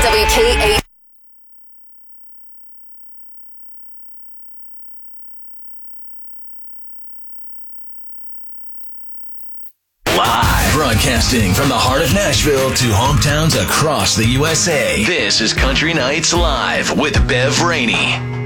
WKA. Live. Broadcasting from the heart of Nashville to hometowns across the USA. This is Country Nights Live with Bev Rainey.